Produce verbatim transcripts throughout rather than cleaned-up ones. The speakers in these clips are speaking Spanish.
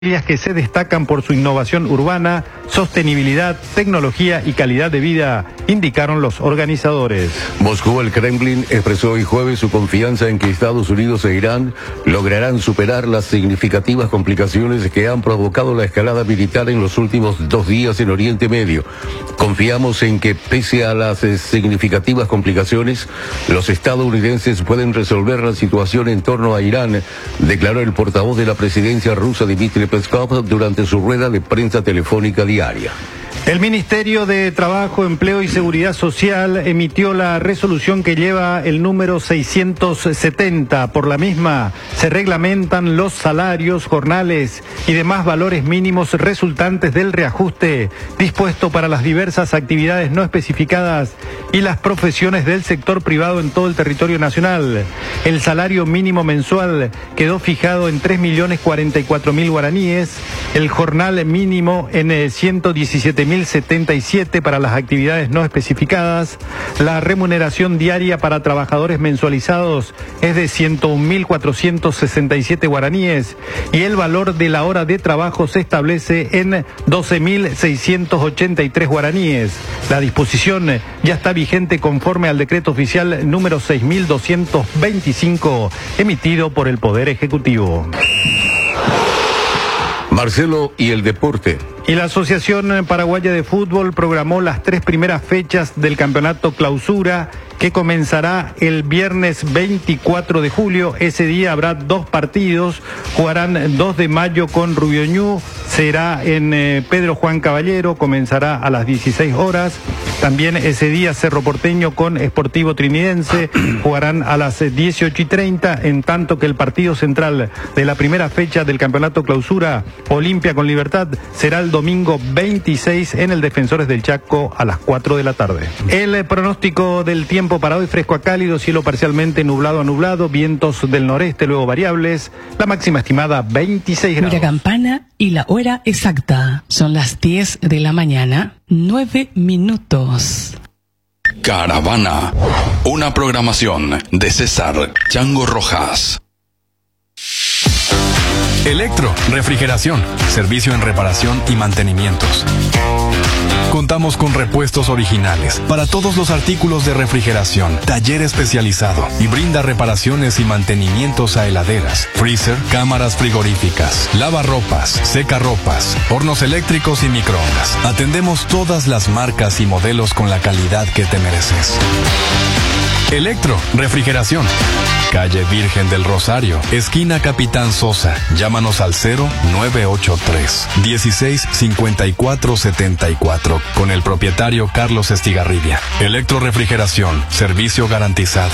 que se destacan por su innovación urbana, sostenibilidad, tecnología y calidad de vida, indicaron los organizadores. Moscú, el Kremlin, expresó hoy jueves su confianza en que Estados Unidos e Irán lograrán superar las significativas complicaciones que han provocado la escalada militar en los últimos dos días en Oriente Medio. Confiamos en que, pese a las eh, significativas complicaciones, los estadounidenses pueden resolver la situación en torno a Irán, declaró el portavoz de la presidencia rusa, Dmitry Peskov, durante su rueda de prensa telefónica diaria. El Ministerio de Trabajo, Empleo y Seguridad Social emitió la resolución que lleva el número seiscientos setenta. Por la misma, se reglamentan los salarios, jornales y demás valores mínimos resultantes del reajuste dispuesto para las diversas actividades no especificadas y las profesiones del sector privado en todo el territorio nacional. El salario mínimo mensual quedó fijado en tres millones cuarenta y cuatro mil guaraníes, el jornal mínimo en ciento diecisiete mil setenta y siete para las actividades no especificadas, la remuneración diaria para trabajadores mensualizados es de ciento un mil cuatrocientos sesenta y siete guaraníes y el valor de la hora de trabajo se establece en doce mil seiscientos ochenta y tres guaraníes. La disposición ya está vigente conforme al decreto oficial número seis mil doscientos veinticinco emitido por el Poder Ejecutivo. Marcelo y el deporte. Y la Asociación Paraguaya de Fútbol programó las tres primeras fechas del campeonato Clausura, que comenzará el viernes veinticuatro de julio. Ese día habrá dos partidos, jugarán dos de mayo con Rubioñú, será en eh, Pedro Juan Caballero, comenzará a las dieciséis horas. También ese día Cerro Porteño con Sportivo Trinidense, jugarán a las dieciocho y treinta, en tanto que el partido central de la primera fecha del campeonato Clausura, Olimpia con Libertad, será el domingo veintiséis en el Defensores del Chaco a las cuatro de la tarde. El pronóstico del tiempo para hoy: fresco a cálido, cielo parcialmente nublado a nublado, vientos del noreste luego variables, la máxima estimada veintiséis grados. Mira campana y la hora exacta. Son las diez de la mañana, nueve minutos. Caravana, una programación de César Chango Rojas. Electro, refrigeración, servicio en reparación y mantenimientos. Contamos con repuestos originales para todos los artículos de refrigeración, taller especializado y brinda reparaciones y mantenimientos a heladeras, freezer, cámaras frigoríficas, lavarropas, secarropas, hornos eléctricos y microondas. Atendemos todas las marcas y modelos con la calidad que te mereces. Electro, refrigeración. Calle Virgen del Rosario, esquina Capitán Sosa. Llámanos al cero nueve ocho tres, dieciséis cincuenta y cuatro setenta y cuatro con el propietario Carlos Estigarribia. Electro Refrigeración, servicio garantizado.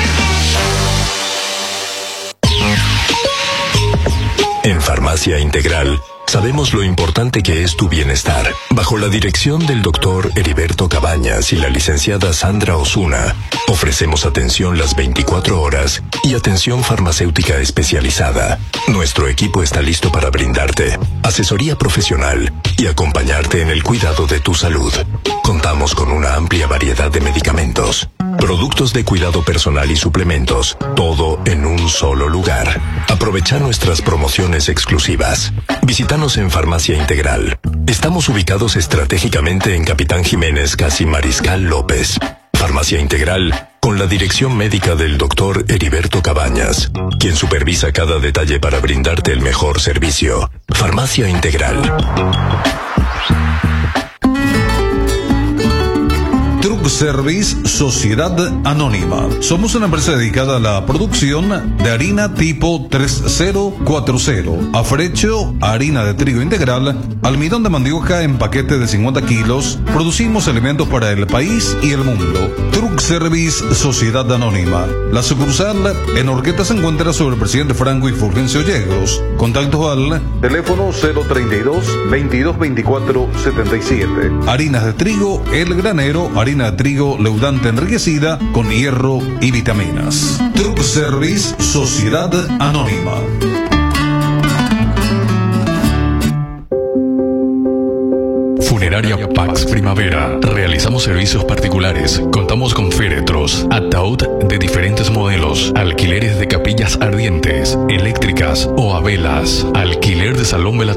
En Farmacia Integral, sabemos lo importante que es tu bienestar. Bajo la dirección del doctor Heriberto Cabañas y la licenciada Sandra Osuna, ofrecemos atención las veinticuatro horas y atención farmacéutica especializada. Nuestro equipo está listo para brindarte asesoría profesional y acompañarte en el cuidado de tu salud. Contamos con una amplia variedad de medicamentos, productos de cuidado personal y suplementos, todo en un solo lugar. Aprovecha nuestras promociones exclusivas. Visítanos en Farmacia Integral. Estamos ubicados estratégicamente en Capitán Jiménez, casi Mariscal López. Farmacia Integral, con la dirección médica del doctor Heriberto Cabañas, quien supervisa cada detalle para brindarte el mejor servicio. Farmacia Integral. Truck Service Sociedad Anónima. Somos una empresa dedicada a la producción de harina tipo tres cero cuatro cero, afrecho, harina de trigo integral, almidón de mandioca en paquete de cincuenta kilos. Producimos alimentos para el país y el mundo. Truck Service Sociedad Anónima. La sucursal en Orqueta se encuentra sobre el Presidente Franco y Fulgencio Yegros. Contactos al teléfono cero treinta y dos, veintidós veinticuatro setenta y siete. Harinas de trigo El Granero, harina de trigo leudante enriquecida con hierro y vitaminas. Truck Service Sociedad Anónima. Funeral Funeraria Pax Primavera. Realizamos servicios particulares. Contamos con féretros, ataúd de diferentes modelos, alquileres de capillas ardientes, eléctricas o a velas, alquiler de salón velatorio